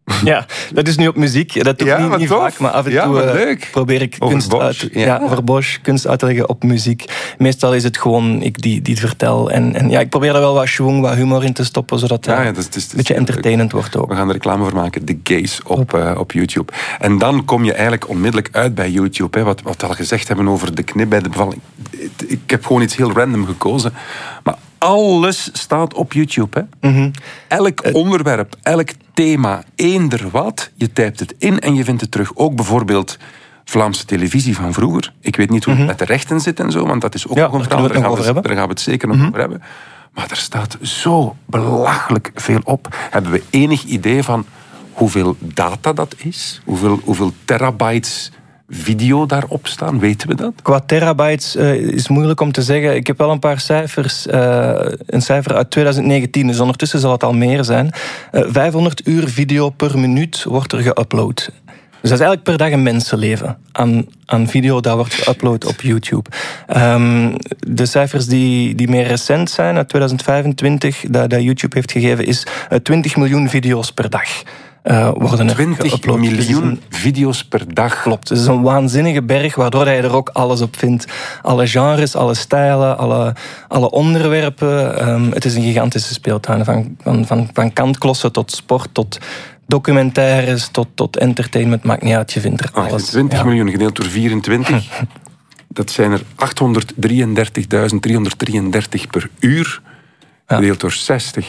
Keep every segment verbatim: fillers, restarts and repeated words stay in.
Ja, dat is nu op muziek. Dat doe ik Ja, niet, maar niet tof. vaak, maar af en Ja, toe maar eh, leuk. probeer ik Over kunst Bosch, uit, ja. ja, over Bosch, kunst uit te leggen op muziek. Meestal is het gewoon ik die, die het vertel. En, en ja, ik probeer er wel wat schwung, wat humor in te stoppen, zodat het Ja, ja, ja, dat is- dat is- dat een is beetje leuk. entertainend wordt ook. We gaan er reclame voor maken, The Gays op, uh, op YouTube. En dan kom je eigenlijk onmiddellijk uit bij YouTube. Hè, wat, wat we al gezegd hebben over de knip bij de bevalling. Ik heb gewoon iets heel random gekozen. Maar alles staat op YouTube. Hè. Mm-hmm. Elk onderwerp, elk thema, eender wat. Je typt het in en je vindt het terug. Ook bijvoorbeeld Vlaamse televisie van vroeger. Ik weet niet hoe het Mm-hmm. met de rechten zit en zo, want dat is ook Ja, nog een daar verhaal. kunnen we het nog Daar over gaan we- hebben. Daar gaan we het zeker nog Mm-hmm. over hebben. Maar er staat zo belachelijk veel op. Hebben we enig idee van hoeveel data dat is? Hoeveel, hoeveel terabytes video daarop staan? Weten we dat? Qua terabytes uh, is moeilijk om te zeggen. Ik heb wel een paar cijfers. Uh, een cijfer uit twintig negentien, dus ondertussen zal het al meer zijn. Uh, vijfhonderd uur video per minuut wordt er geüpload. Dus dat is eigenlijk per dag een mensenleven aan, aan video dat wordt geüpload op YouTube. Um, de cijfers die, die meer recent zijn, uit twintig vijfentwintig, dat, dat YouTube heeft gegeven, is uh, twintig miljoen video's per dag. Uh, worden er twintig geüpload. miljoen Dus een, video's per dag. klopt. Het is een waanzinnige berg, waardoor je er ook alles op vindt. Alle genres, alle stijlen, alle, alle onderwerpen. Um, het is een gigantische speeltuin. Van, van, van, van kantklossen tot sport, tot documentaires, tot, tot entertainment. Maakt niet uit, je vindt er alles. twintig Ja. miljoen gedeeld door vierentwintig. Dat zijn er achthonderddrieëndertigduizend driehonderddrieëndertig per uur. Ja. Gedeeld door zestig.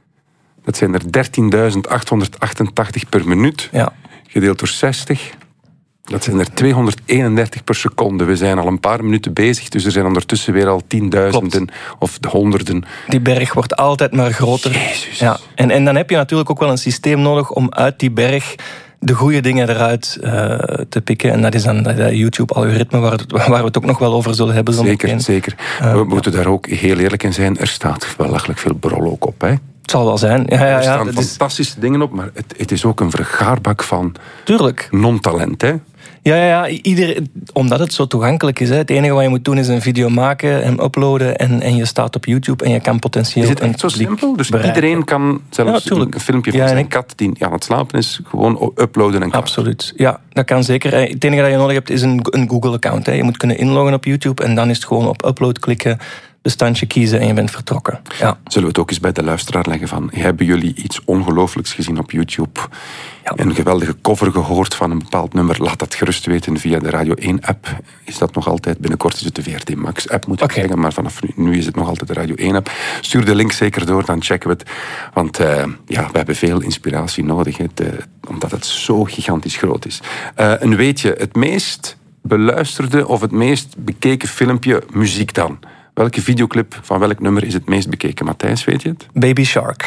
Dat zijn er dertienduizend achthonderdachtentachtig per minuut. Ja. Gedeeld door zestig. Dat zijn er tweehonderdeenendertig per seconde. We zijn al een paar minuten bezig, dus er zijn ondertussen weer al tienduizenden of de honderden. Die berg wordt altijd maar groter. Jezus. Ja. En, en dan heb je natuurlijk ook wel een systeem nodig om uit die berg de goede dingen eruit uh, te pikken. En dat is dan dat YouTube-algoritme waar, waar we het ook nog wel over zullen hebben. Zeker, zeker. Uh, we moeten daar ook heel eerlijk in zijn. Er staat belachelijk veel brol ook op, hè. Het zal wel zijn. Ja, ja, ja, er staan dat is... fantastische dingen op, maar het, het is ook een vergaarbak van Tuurlijk. non-talent, hè. Ja, ja, ja. Ieder, omdat het zo toegankelijk is. Hè. Het enige wat je moet doen is een video maken en uploaden en, en je staat op YouTube en je kan potentieel Is het een echt zo publiek simpel? Dus bereiken. iedereen kan zelfs Ja, een, een filmpje van Ja, zijn en ik- kat die aan het slapen is, gewoon uploaden en klaar. Absoluut. Ja, dat kan zeker. Het enige dat je nodig hebt is een, een Google-account. Hè. Je moet kunnen inloggen op YouTube en dan is het gewoon op upload klikken, bestandje kiezen en je bent vertrokken. Ja. Zullen we het ook eens bij de luisteraar leggen van, hebben jullie iets ongelooflijks gezien op YouTube? Ja. Een geweldige cover gehoord van een bepaald nummer? Laat dat gerust weten via de Radio één app. Is dat nog altijd? Binnenkort is het de V R T Max app, moet ik Oké. zeggen. Maar vanaf nu, nu is het nog altijd de Radio één app. Stuur de link zeker door, dan checken we het. Want uh, ja, we hebben veel inspiratie nodig, hè, te, omdat het zo gigantisch groot is. Uh, een weetje, het meest beluisterde of het meest bekeken filmpje, muziek dan? Welke videoclip van welk nummer is het meest bekeken? Matthijs, weet je het? Baby Shark.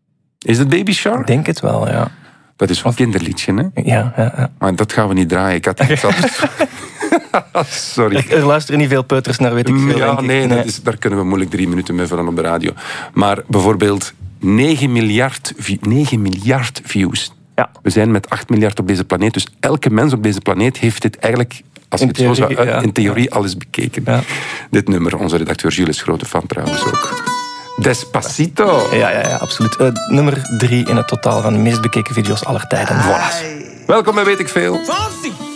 Is het Baby Ik Shark? denk het wel, ja. Dat is een kinderliedje, hè? Ja, ja, ja. Maar dat gaan we niet draaien. Ik had het zelfs... Sorry. Er, er luisteren niet veel peuters naar, weet ik veel. Ja, denk ik. nee, dat is, daar kunnen we moeilijk drie minuten mee vullen op de radio. Maar bijvoorbeeld negen miljard, vi- negen miljard views. Ja. We zijn met acht miljard op deze planeet. Dus elke mens op deze planeet heeft dit eigenlijk, als je In het zo zou theorie, uit, ja. in theorie al eens bekeken. Ja. Dit nummer, onze redacteur Jules is grote fan trouwens ook. Despacito. Ja, ja, ja, absoluut. Uh, nummer drie in het totaal van de meest bekeken video's aller tijden. Voilà. Welkom bij Weet ik Veel.